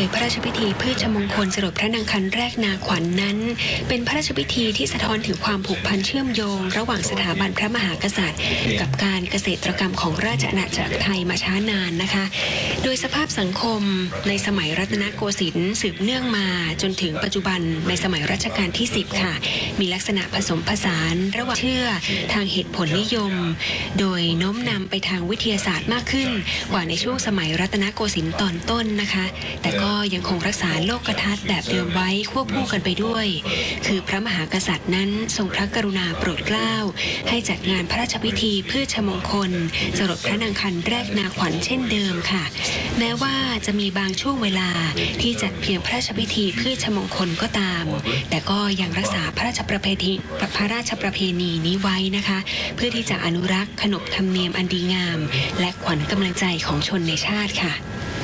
ยพระราชพิธีพืชมงคลสรดพระนางคันแรกนาขวัญ นั้นเป็นพระราชพิธีที่สะท้อนถึงความผูกพันเชื่อมโยงระหว่างสถาบันพระมหากษัตริย์กับการเกษตรกรรมของราชอาณาจักรไทยมาช้านานนะคะโดยสภาพสังคมในสมัยรัตนโกสินทร์สืบเนื่องมาจนถึงปัจจุบันในสมัยรัชกาลที่10ค่ะมีลักษณะผสมผสานระหว่างเชื่อทางเหตุผลนิยมโดยโน้มนำไปทางวิทยาศาสตร์มากขึ้นกว่าในช่วงสมัยรัตนโกสินทร์ตอนต้นนะคะแต่ก็ยังคงรักษาโลกทัศน์แบบเดิมไว้ควบคู่กันไปด้วยคือพระมหากษัตริย์นั้นทรงพระกรุณาโปรดเกล้าให้จัดงานพระราชพิธีพืชมงคลสรดพระนางคันแรกนาขวัญเช่นเดิมค่ะแม้ว่าจะมีบางช่วงเวลาที่จัดเพียงพระราชพิธีพืชมงคลก็ตามแต่ก็ยังรักษาพระราชประเพณีนี้ไว้นะคะเพื่อที่จะอนุรักษ์ขนบธรรมเนียมอันดีงามและขวัญกำลังใจของชนในชาติค่ะ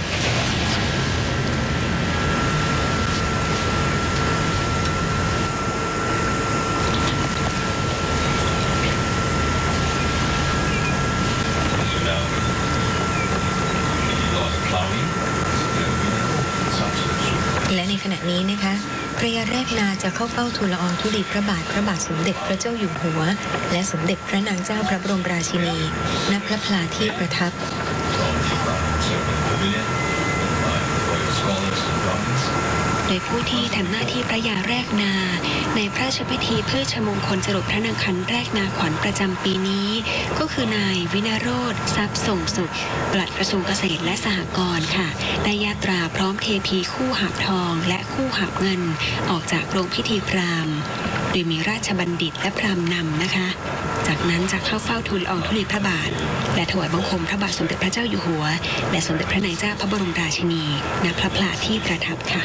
และในขณะนี้นะคะพระยาแรกนาจะเข้าเฝ้าทูลละอองธุลีพระบาทสมเด็จพระเจ้าอยู่หัวและสมเด็จพระนางเจ้าพระบรมราชินีณพระพลาที่ประทับโดยผู้ที่ทำหน้าที่พระยาแรกนาในพระราชพิธีพืชมงคลสรดพระนางคันแรกนาขวัญประจำปีนี้ก็คือนายวินโรจน์ทรัพย์ส่งสุขปลัดกระทรวงเกษตรและสหกรณ์ค่ะได้ยาตราพร้อมเทพีคู่หาบทองและคู่หาบเงินออกจากโรงพิธีพราหมณ์โดยมีราชบัณฑิตและพราหมณ์นำนะคะจากนั้นจะเข้าเฝ้าทูลละอองธุลีพระบาทและถวายบังคมพระบาทสมเด็จพระเจ้าอยู่หัวและสมเด็จพระนางเจ้าพระบรมราชินีณพระพลาที่ประทับค่ะ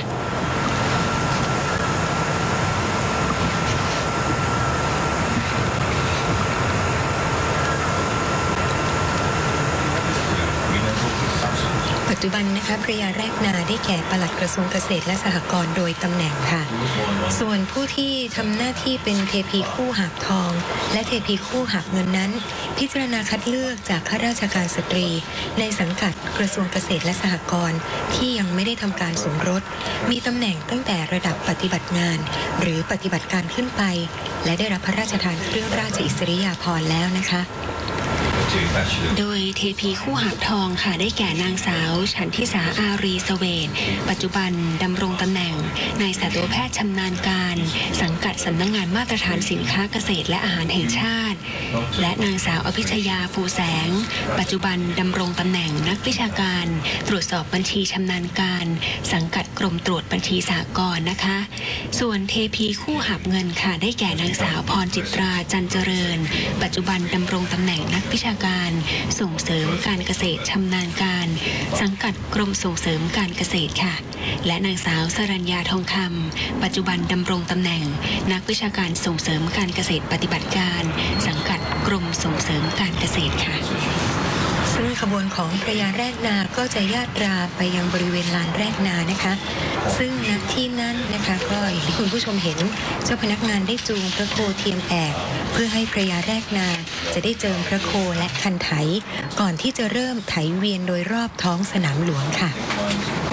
ปัจจุบันนะคะพระยาแรกนาได้แก่ปลัดกระทรวงเกษตรและสหกรณ์โดยตำแหน่งค่ะส่วนผู้ที่ทำหน้าที่เป็นเทพีคู่หาบทองและเทพีคู่หาบเงินนั้นพิจารณาคัดเลือกจากข้าราชการสตรีในสังกัดกระทรวงเกษตรและสหกรณ์ที่ยังไม่ได้ทำการสมรสมีตำแหน่งตั้งแต่ระดับปฏิบัติงานหรือปฏิบัติการขึ้นไปและได้รับพระราชทานเครื่องราชอิสริยาภรณ์แล้วนะคะโดยเทพีคู่หาบทองค่ะได้แก่นางสาวฉันทิสาอารีเสเวตปัจจุบันดำรงตำแหน่งนายสัตวแพทย์ชำนาญการสังกัดสำนักงานมาตรฐานสินค้าเกษตรและอาหารแห่งชาติและนางสาวอภิชยาฟูแสงปัจจุบันดำรงตำแหน่งนักวิชาการตรวจสอบบัญชีชำนาญการสังกัดกรมตรวจบัญชีสหกรณ์นะคะส่วนเทพีคู่หาบเงินค่ะได้แก่นางสาวพรจิตราจันเจริญปัจจุบันดำรงตำแหน่งนักวิชาการส่งเสริมการเกษตรชำนาญการสังกัดกรมส่งเสริมการเกษตรค่ะและนางสาวสรัญญาทองคำปัจจุบันดำรงตำแหน่งนักวิชาการส่งเสริมการเกษตรปฏิบัติการสังกัดกรมส่งเสริมการเกษตรค่ะซึ่งขบวนของพระยาแรกนาก็จะญาตราไปยังบริเวณลานแรกนานะคะซึ่งณที่นั้นนะคะก็อย่างที่คุณผู้ชมเห็นเจ้าพนักงานได้จูงพระโคเทียมแอกเพื่อให้พระยาแรกนาจะได้เจิมพระโคและคันไถก่อนที่จะเริ่มไถเวียนโดยรอบท้องสนามหลวงค่ะ